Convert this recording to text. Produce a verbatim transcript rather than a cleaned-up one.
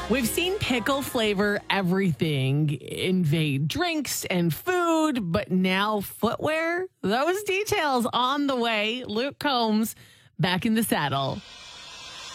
We've seen pickle flavor everything invade drinks and food, but now footwear? Those details on the way. Luke Combs back in the saddle.